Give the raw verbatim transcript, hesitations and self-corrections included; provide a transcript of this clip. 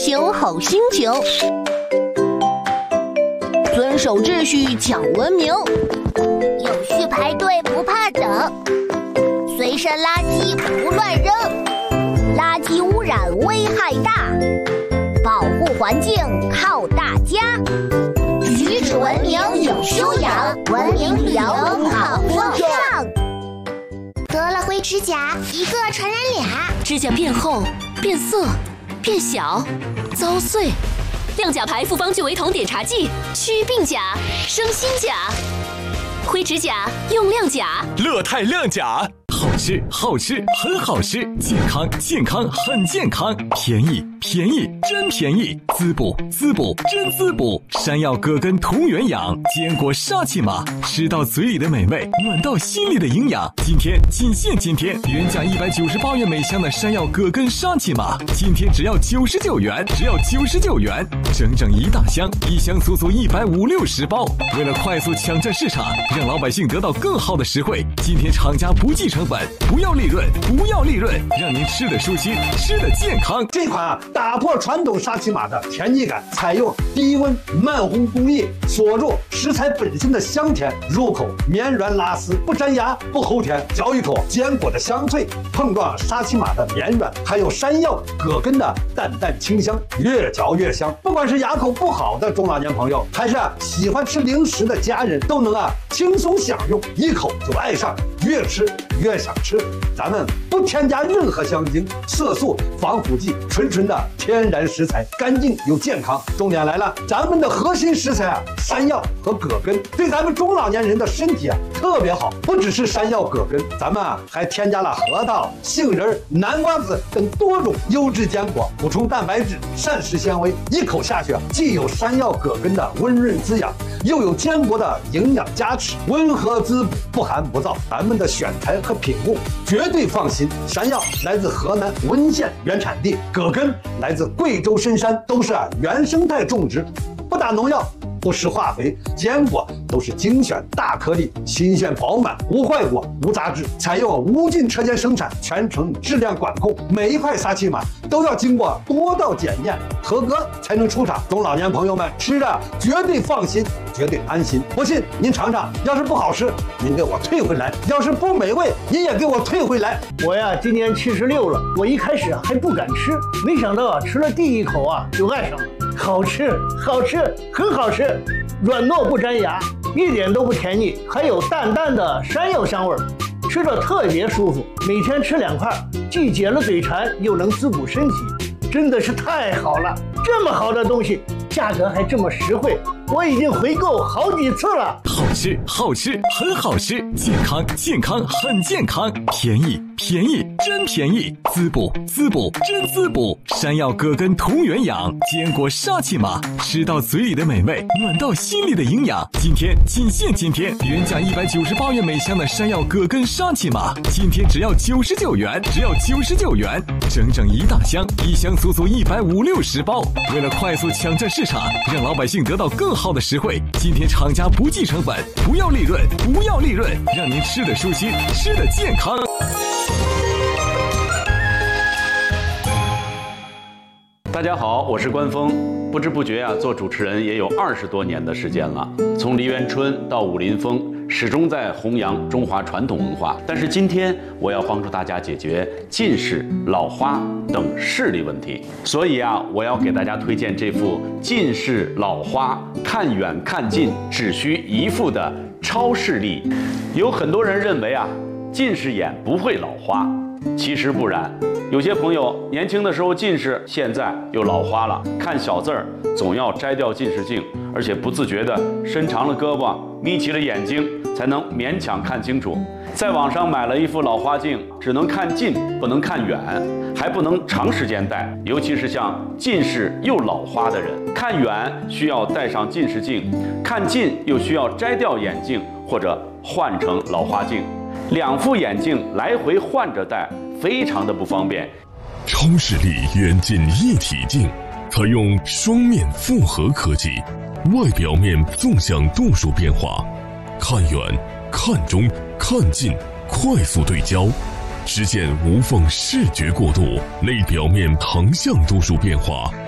行好心情，遵守秩序讲文明， 有序排队不怕等，随身垃圾不乱扔，垃圾污染危害大，保护环境靠大家，举止文明有修养，文明旅游好风尚。 得了灰指甲，一个传染俩， 指甲变厚、变色、变小、遭碎。亮甲牌复方聚维酮碘茶剂，祛病甲，生新甲。灰指甲用亮甲， 乐泰亮甲。好吃好吃很好吃，健康健康很健康，便宜便宜真便宜，滋补滋补真滋补。山药葛根同源养，坚果沙琪玛，吃到嘴里的美味，暖到心里的营养。今天仅限今天，原价一百九十八元每箱的山药葛根沙琪玛，今天只要九十九元，只要九十九元，整整一大箱，一箱足足一百五六十包。为了快速抢占市场，让老百姓得到更好的实惠，今天厂家不计成本，不要利润，不要利润，让您吃得舒心，吃得健康。 这款啊，打破传统沙琪玛的甜腻感，采用低温慢烘工艺，锁住食材本身的香甜，入口绵软拉丝，不粘牙，不齁甜，嚼一口坚果的香脆，碰撞沙琪玛的绵软，还有山药葛根的淡淡清香，越嚼越香。不管是牙口不好的中老年朋友，还是啊喜欢吃零食的家人，都能啊轻松享用，一口就爱上，越吃越想吃。咱们不添加任何香精、色素、防腐剂，纯纯的天然食材，干净又健康。重点来了，咱们的核心食材啊，山药和葛根，对咱们中老年人的身体啊特别好。不只是山药葛根，咱们啊还添加了核桃、杏仁、南瓜子等多种优质坚果，补充蛋白质、膳食纤维，一口下去啊，既有山药葛根的温润滋养，又有坚果的营养加持，温和滋补，不寒不燥。咱们的选材和品控绝对放心。山药来自河南温县原产地，葛根来自贵州深山，都是啊原生态种植，不打农药，不施化肥，坚果都是精选大颗粒，新鲜饱满，无坏果无杂质，采用无菌车间生产，全程质量管控，每一块沙琪玛都要经过多道检验合格才能出厂。中老年朋友们吃着绝对放心，绝对安心。不信您尝尝，要是不好吃您给我退回来，要是不美味您也给我退回来。 我呀今年七十六了，我一开始啊还不敢吃，没想到啊吃了第一口啊就爱上了，好吃好吃很好吃，软糯不粘牙，一点都不甜腻，还有淡淡的山药香味儿，吃着特别舒服。每天吃两块，既解了嘴馋，又能滋补身体，真的是太好了！这么好的东西，价格还这么实惠，我已经回购好几次了。 好吃好吃很好吃，健康健康很健康，便宜便宜真便宜，滋补滋补真滋补。山药葛根同源养，坚果沙琪玛，吃到嘴里的美味，暖到心里的营养。今天仅限今天，原价一百九十八元每箱的山药葛根沙琪玛，今天只要九十九元，只要九十九元，整整一大箱，一箱足足一百五六十包。为了快速抢占市场，让老百姓得到更好的实惠，今天厂家不计成本，不要利润，不要利润，让您吃得舒心，吃得健康。 大家好，我是关峰。不知不觉啊，做主持人也有二十多年的时间了，从梨园春到武林风，始终在弘扬中华传统文化。但是今天我要帮助大家解决近视、老花等视力问题，所以啊，我要给大家推荐这副近视老花看远看近只需一副的超视力。有很多人认为啊，近视眼不会老花，其实不然。有些朋友年轻的时候近视，现在又老花了，看小字儿总要摘掉近视镜，而且不自觉地伸长了胳膊，眯起了眼睛，才能勉强看清楚。在网上买了一副老花镜，只能看近不能看远，还不能长时间戴，尤其是像近视又老花的人，看远需要戴上近视镜，看近又需要摘掉眼镜或者换成老花镜，两副眼镜来回换着戴，非常的不方便。 超视力远近一体镜，采用双面复合科技，外表面纵向度数变化，看远、看中、看近快速对焦，实现无缝视觉过渡；内表面横向度数变化，